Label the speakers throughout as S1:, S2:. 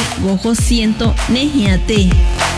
S1: Gojo siento nejiate.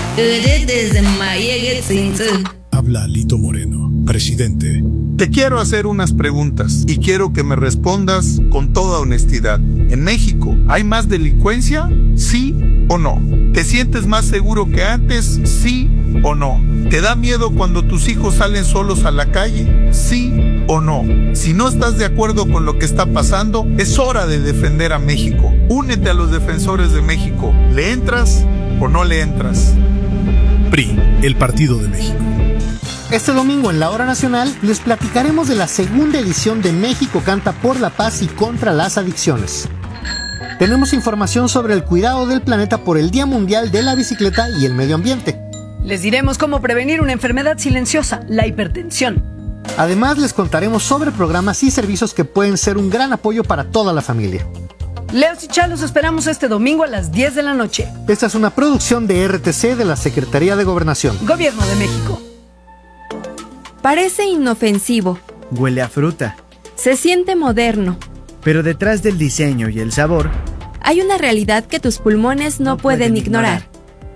S2: Habla Lito Moreno, presidente.
S3: Te quiero hacer unas preguntas y quiero que me respondas con toda honestidad. ¿En México hay más delincuencia? ¿Sí o no? ¿Te sientes más seguro que antes? ¿Sí o no? ¿Te da miedo cuando tus hijos salen solos a la calle? ¿Sí o no? Si no estás de acuerdo con lo que está pasando, es hora de defender a México. Únete a los defensores de México. ¿Le entras o no le entras?
S2: PRI, el Partido de México.
S4: Este domingo en la Hora Nacional les platicaremos de la segunda edición de México Canta por la Paz y contra las adicciones. Tenemos información sobre el cuidado del planeta por el Día Mundial de la Bicicleta y el Medio Ambiente.
S5: Les diremos cómo prevenir una enfermedad silenciosa, la hipertensión.
S4: Además, les contaremos sobre programas y servicios que pueden ser un gran apoyo para toda la familia.
S5: Leos y Chá, los esperamos este domingo a las 10 de la noche.
S4: Esta es una producción de RTC de la Secretaría de Gobernación.
S5: Gobierno de México.
S6: Parece inofensivo.
S7: Huele a fruta.
S6: Se siente moderno.
S7: Pero detrás del diseño y el sabor,
S6: hay una realidad que tus pulmones no pueden ignorar.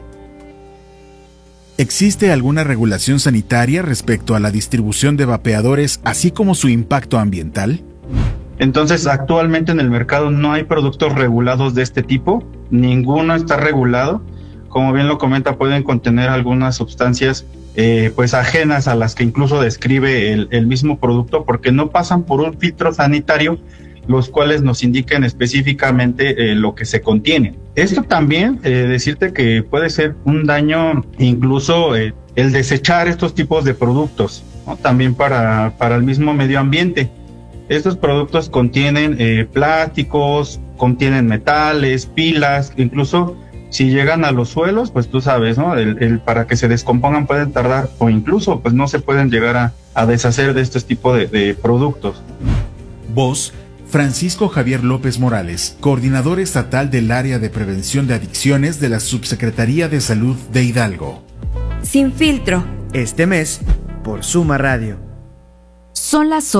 S8: ¿Existe alguna regulación sanitaria respecto a la distribución de vapeadores, así como su impacto ambiental?
S9: Entonces, actualmente en el mercado no hay productos regulados de este tipo. Ninguno está regulado. Como bien lo comenta, pueden contener algunas sustancias pues ajenas a las que incluso describe el mismo producto, porque no pasan por un filtro sanitario, los cuales nos indiquen específicamente lo que se contiene. Esto también, decirte que puede ser un daño, incluso el desechar estos tipos de productos, ¿no? También para el mismo medio ambiente. Estos productos contienen plásticos, contienen metales, pilas, incluso si llegan a los suelos, pues tú sabes, ¿no? Para que se descompongan pueden tardar, o incluso pues no se pueden llegar a deshacer de este tipo de productos.
S8: Voz, Francisco Javier López Morales, coordinador estatal del área de prevención de adicciones de la Subsecretaría de Salud de Hidalgo.
S6: Sin filtro.
S7: Este mes, por Suma Radio.
S10: Son las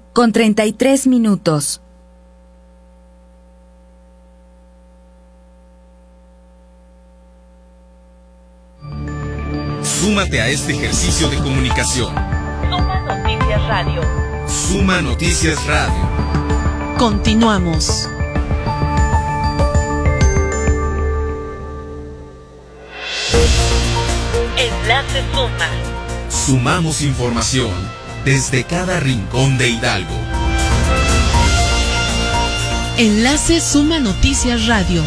S10: 8:33.
S11: Súmate a este ejercicio de comunicación.
S12: Suma Noticias Radio.
S11: Suma Noticias Radio.
S10: Continuamos.
S12: Enlace Suma.
S11: Sumamos información desde cada rincón de Hidalgo.
S10: Enlace Suma Noticias Radio.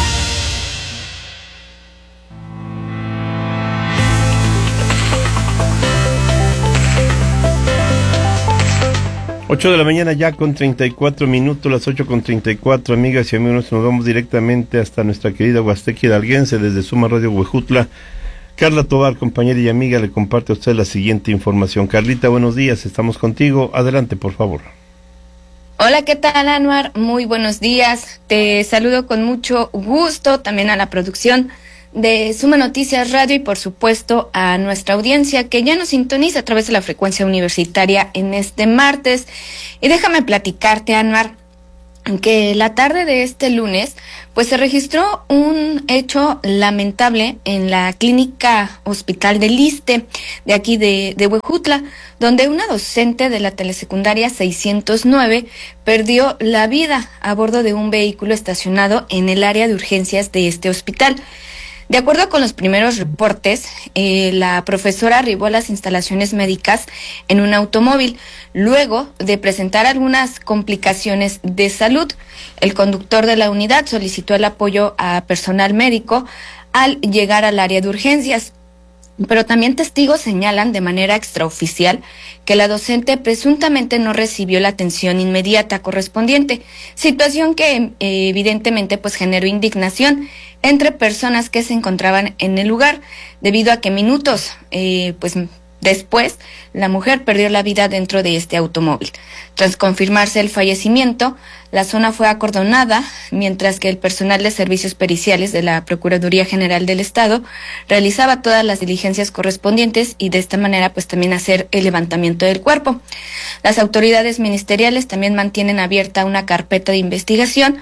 S13: Ocho de la mañana ya con 34 minutos, las 8:34, amigas y amigos, nos vamos directamente hasta nuestra querida Huasteca Hidalguense, desde Suma Radio Huejutla. Carla Tobar, compañera y amiga, le comparte a usted la siguiente información. Carlita, buenos días, estamos contigo, adelante por favor.
S14: Hola, ¿qué tal, Anuar? Muy buenos días, te saludo con mucho gusto, también a la producción de Suma Noticias Radio y por supuesto a nuestra audiencia que ya nos sintoniza a través de la frecuencia universitaria en este martes. Y déjame platicarte, Anuar, que la tarde de este lunes pues se registró un hecho lamentable en la clínica Hospital del Iste de aquí de Huejutla, donde una docente de la telesecundaria 609 perdió la vida a bordo de un vehículo estacionado en el área de urgencias de este hospital. De acuerdo con los primeros reportes, la profesora arribó a las instalaciones médicas en un automóvil, luego de presentar algunas complicaciones de salud. El conductor de la unidad solicitó el apoyo a personal médico al llegar al área de urgencias. Pero también testigos señalan de manera extraoficial que la docente presuntamente no recibió la atención inmediata correspondiente, situación que evidentemente pues generó indignación entre personas que se encontraban en el lugar, debido a que minutos después la mujer perdió la vida dentro de este automóvil. Tras confirmarse el fallecimiento, la zona fue acordonada, mientras que el personal de servicios periciales de la Procuraduría General del Estado realizaba todas las diligencias correspondientes y de esta manera pues también hacer el levantamiento del cuerpo. Las autoridades ministeriales también mantienen abierta una carpeta de investigación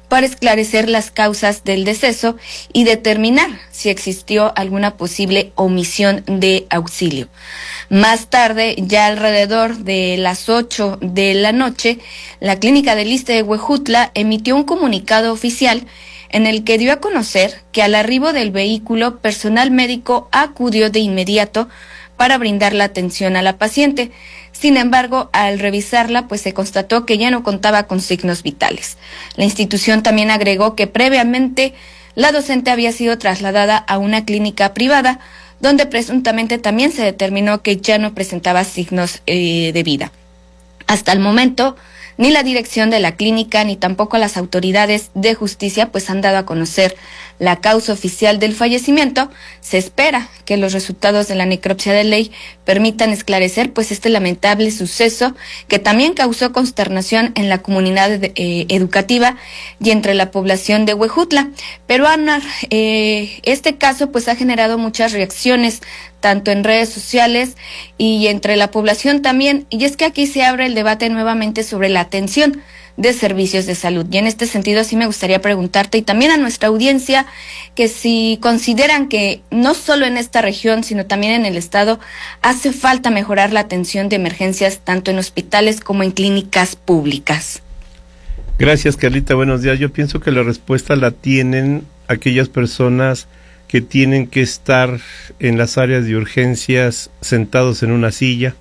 S14: para esclarecer las causas del deceso y determinar si existió alguna posible omisión de auxilio. Más tarde, ya alrededor de las 8 de la noche, la Clínica del Iste de Huejutla emitió un comunicado oficial en el que dio a conocer que al arribo del vehículo, personal médico acudió de inmediato para brindar la atención a la paciente. Sin embargo, al revisarla, pues se constató que ya no contaba con signos vitales. La institución también agregó que previamente la docente había sido trasladada a una clínica privada, donde presuntamente también se determinó que ya no presentaba signos de vida. Hasta el momento, ni la dirección de la clínica ni tampoco las autoridades de justicia pues han dado a conocer la causa oficial del fallecimiento. Se espera que los resultados de la necropsia de ley permitan esclarecer pues este lamentable suceso que también causó consternación en la comunidad educativa y entre la población de Huejutla. Pero Ana, este caso pues ha generado muchas reacciones tanto en redes sociales y entre la población también, y es que aquí se abre el debate nuevamente sobre la atención de servicios de salud. Y en este sentido sí me gustaría preguntarte y también a nuestra audiencia que si consideran que no solo en esta región, sino también en el estado, hace falta mejorar la atención de emergencias tanto en hospitales como en clínicas públicas.
S13: Gracias, Carlita, buenos días. Yo pienso que la respuesta la tienen aquellas personas que tienen que estar en las áreas de urgencias sentados en una silla,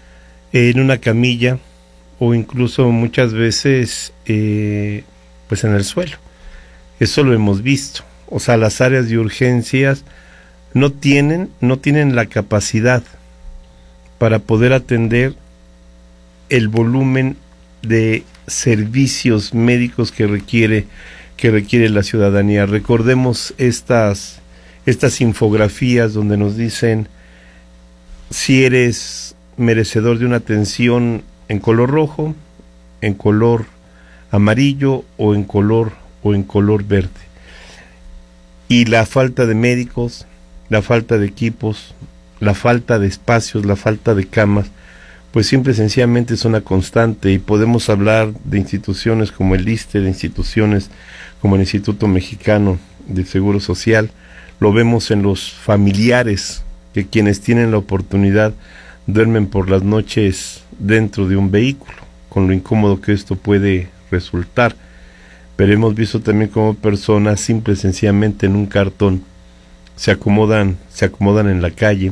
S13: en una camilla o incluso muchas veces pues en el suelo. Eso lo hemos visto. O sea, las áreas de urgencias no tienen la capacidad para poder atender el volumen de servicios médicos que requiere la ciudadanía. Recordemos estas infografías donde nos dicen si eres merecedor de una atención en color rojo, en color amarillo o en color verde. Y la falta de médicos, la falta de equipos, la falta de espacios, la falta de camas, pues simple y sencillamente es una constante, y podemos hablar de instituciones como el ISSSTE, de instituciones como el Instituto Mexicano del Seguro Social. Lo vemos en los familiares, que quienes tienen la oportunidad duermen por las noches dentro de un vehículo, con lo incómodo que esto puede resultar. Pero hemos visto también cómo personas simple y sencillamente en un cartón se acomodan en la calle,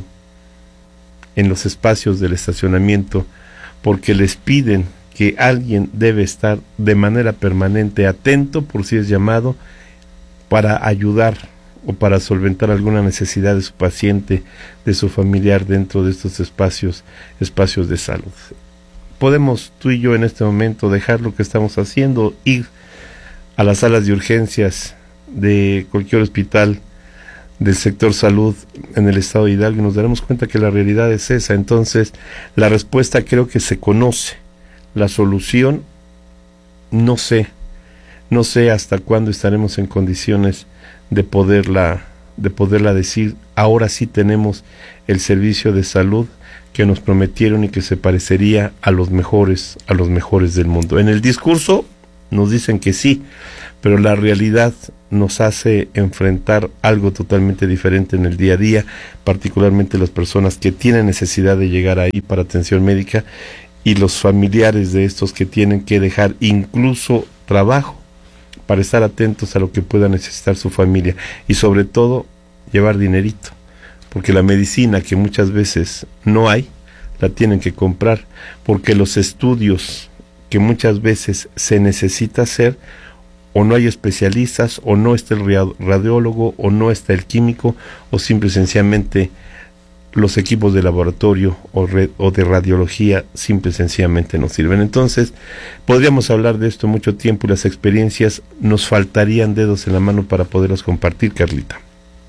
S13: en los espacios del estacionamiento, porque les piden que alguien debe estar de manera permanente atento por si es llamado para ayudar o para solventar alguna necesidad de su paciente, de su familiar dentro de estos espacios de salud. Podemos tú y yo en este momento dejar lo que estamos haciendo, ir a las salas de urgencias de cualquier hospital del sector salud en el estado de Hidalgo y nos daremos cuenta que la realidad es esa. Entonces, la respuesta creo que se conoce. La solución, no sé hasta cuándo estaremos en condiciones de poderla decir. Ahora sí tenemos el servicio de salud que nos prometieron y que se parecería a los mejores del mundo. En el discurso nos dicen que sí, pero la realidad nos hace enfrentar algo totalmente diferente en el día a día, particularmente las personas que tienen necesidad de llegar ahí para atención médica y los familiares de estos que tienen que dejar incluso trabajo para estar atentos a lo que pueda necesitar su familia y sobre todo llevar dinerito, porque la medicina que muchas veces no hay, la tienen que comprar, porque los estudios que muchas veces se necesita hacer, o no hay especialistas, o no está el radiólogo, o no está el químico, o simple y sencillamente los equipos de laboratorio o de radiología simple y sencillamente no sirven. Entonces, podríamos hablar de esto mucho tiempo y las experiencias nos faltarían dedos en la mano para poderlas compartir, Carlita.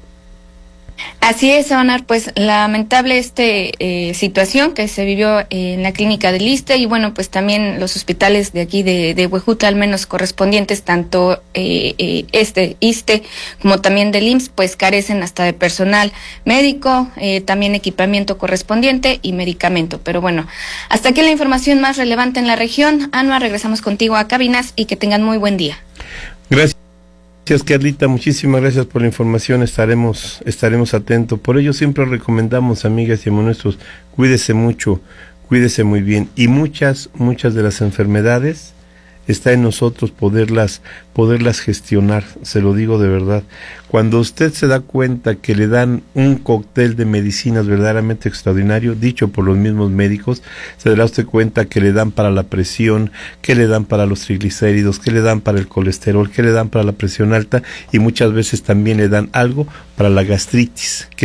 S14: Así es, Onar, pues lamentable situación que se vivió en la clínica del ISSSTE y bueno, pues también los hospitales de aquí de Huejutla, al menos correspondientes, tanto ISSSTE como también del IMSS, pues carecen hasta de personal médico, también equipamiento correspondiente y medicamento. Pero bueno, hasta aquí la información más relevante en la región. Anuar, regresamos contigo a cabinas y que tengan muy buen día.
S13: Gracias. Gracias, Carlita, muchísimas gracias por la información, estaremos atentos. Por ello siempre recomendamos, amigas y nuestros, cuídese mucho, cuídese muy bien. Y muchas de las enfermedades está en nosotros poderlas gestionar, se lo digo de verdad. Cuando usted se da cuenta que le dan un cóctel de medicinas verdaderamente extraordinario, dicho por los mismos médicos, se dará usted cuenta que le dan para la presión, que le dan para los triglicéridos, que le dan para el colesterol, que le dan para la presión alta y muchas veces también le dan algo para la gastritis.